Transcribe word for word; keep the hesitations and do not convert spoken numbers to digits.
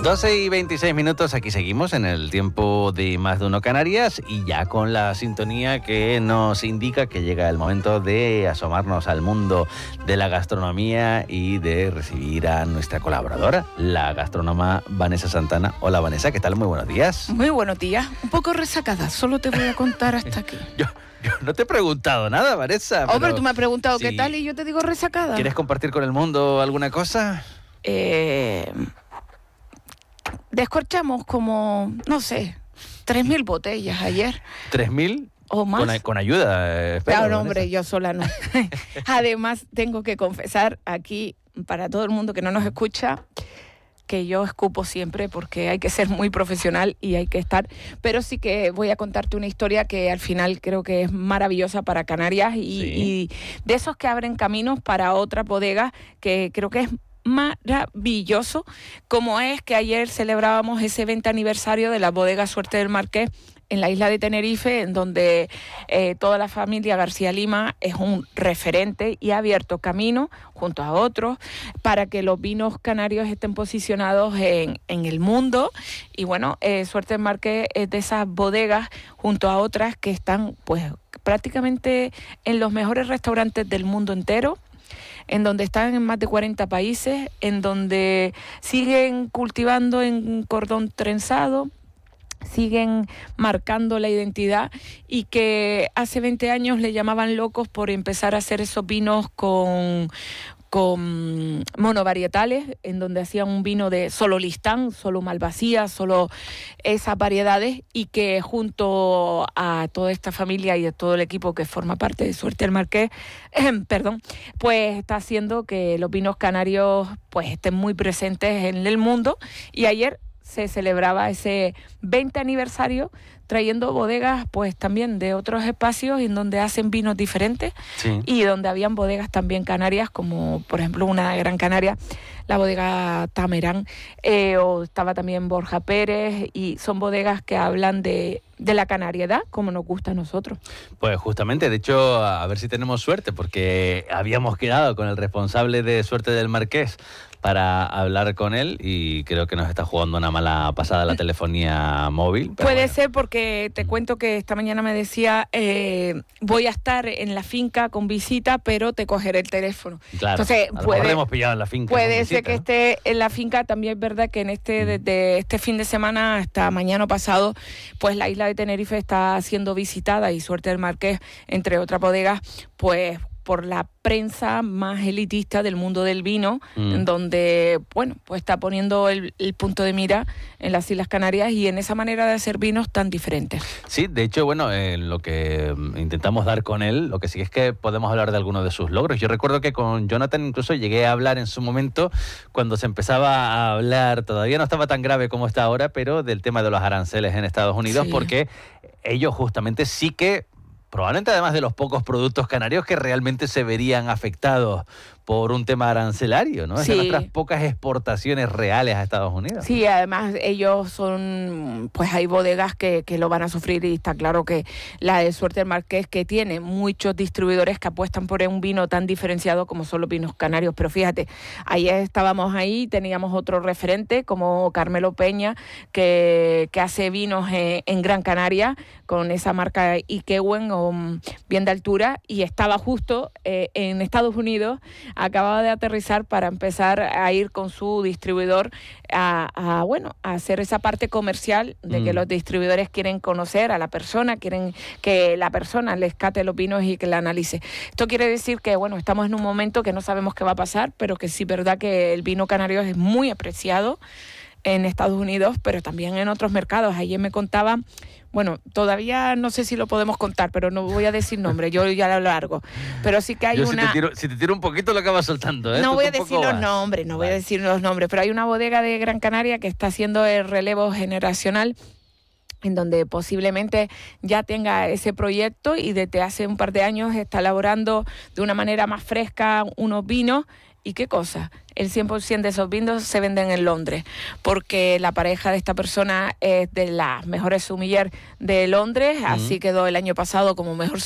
doce y veintiséis minutos, aquí seguimos en el tiempo de Más de Uno Canarias y ya con la sintonía que nos indica que llega el momento de asomarnos al mundo de la gastronomía y de recibir a nuestra colaboradora, la gastrónoma Vanessa Santana. Hola Vanessa, ¿qué tal? Muy buenos días. Muy buenos días, un poco resacada, solo te voy a contar hasta aquí. Yo, yo no te he preguntado nada, Vanessa. Oh, pero, pero tú me has preguntado sí. qué tal y yo te digo resacada. ¿Quieres compartir con el mundo alguna cosa? Eh... Descorchamos como, no sé, tres mil botellas ayer. ¿Tres mil? ¿O más? Con, con ayuda, eh, espero, Claro, no, hombre, Vanessa. yo sola no. Además, tengo que confesar aquí, para todo el mundo que no nos escucha, que yo escupo siempre porque hay que ser muy profesional y hay que estar. Pero sí que voy a contarte una historia que al final creo que es maravillosa para Canarias y, Sí. y de esos que abren caminos para otras bodegas que creo que es maravilloso, como es que ayer celebrábamos ese veinte aniversario de la bodega Suerte del Marqués en la isla de Tenerife, en donde eh, toda la familia García Lima es un referente y ha abierto camino junto a otros para que los vinos canarios estén posicionados en, en el mundo. Y bueno, eh, Suerte del Marqués es de esas bodegas junto a otras que están pues prácticamente en los mejores restaurantes del mundo entero, en donde están en más de cuarenta países, en donde siguen cultivando en cordón trenzado, siguen marcando la identidad y que hace veinte años le llamaban locos por empezar a hacer esos vinos con... con monovarietales, en donde hacían un vino de solo Listán, solo Malvasía, solo esas variedades, y que junto a toda esta familia y a todo el equipo que forma parte de Suerte del Marqués, eh, perdón, pues está haciendo que los vinos canarios pues estén muy presentes en el mundo. Y ayer se celebraba ese veinte aniversario trayendo bodegas pues también de otros espacios en donde hacen vinos diferentes, sí. Y donde habían bodegas también canarias, como por ejemplo una de Gran Canaria, la bodega Tamerán, eh, o estaba también Borja Pérez, y son bodegas que hablan de, de la canariedad como nos gusta a nosotros. Pues justamente, de hecho, a ver si tenemos suerte, porque habíamos quedado con el responsable de Suerte del Marqués para hablar con él y creo que nos está jugando una mala pasada la telefonía móvil. Puede bueno. ser, porque te cuento que esta mañana me decía, eh, voy a estar en la finca con visita, pero te cogeré el teléfono. Claro, entonces, a lo puede, mejor hemos pillado en la finca. Puede visita, ser que ¿no? esté en la finca. También es verdad que en este, mm. desde este fin de semana hasta mañana pasado, pues la isla de Tenerife está siendo visitada, y Suerte del Marqués, entre otras bodegas, pues por la prensa más elitista del mundo del vino, mm. en donde, bueno, pues está poniendo el, el punto de mira en las Islas Canarias y en esa manera de hacer vinos tan diferentes. Sí, de hecho, bueno, eh, lo que intentamos dar con él, lo que sí es que podemos hablar de algunos de sus logros. Yo recuerdo que con Jonathan incluso llegué a hablar en su momento, cuando se empezaba a hablar, todavía no estaba tan grave como está ahora, pero del tema de los aranceles en Estados Unidos, sí. Porque ellos justamente sí que, probablemente además de los pocos productos canarios que realmente se verían afectados por un tema arancelario, ¿no? Es sí. de nuestras pocas exportaciones reales a Estados Unidos. Sí, además ellos son, pues hay bodegas que, que lo van a sufrir, y está claro que la de Suerte del Marqués, que tiene muchos distribuidores que apuestan por un vino tan diferenciado como son los vinos canarios. Pero fíjate, ayer estábamos ahí, teníamos otro referente como Carmelo Peña, que, que hace vinos en, en Gran Canaria con esa marca Iquewen, o bien de altura, y estaba justo eh, en Estados Unidos, acababa de aterrizar para empezar a ir con su distribuidor a, a bueno, a hacer esa parte comercial de mm. que los distribuidores quieren conocer a la persona, quieren que la persona les cate los vinos y que la analice. Esto quiere decir que, bueno, estamos en un momento que no sabemos qué va a pasar, pero que sí es verdad que el vino canario es muy apreciado en Estados Unidos, pero también en otros mercados. Ayer me contaba, bueno, todavía no sé si lo podemos contar, pero no voy a decir nombre, yo ya lo largo. Pero sí que hay yo una... Si te, tiro, si te tiro un poquito lo acabas soltando, ¿eh? No Tú voy a decir los vas. nombres, no vale. voy a decir los nombres, pero hay una bodega de Gran Canaria que está haciendo el relevo generacional, en donde posiblemente ya tenga ese proyecto y desde hace un par de años está elaborando de una manera más fresca unos vinos. ¿Y qué cosa? El cien por ciento de esos vinos se venden en Londres, porque la pareja de esta persona es de las mejores sommelier de Londres, uh-huh. Así quedó el año pasado como mejor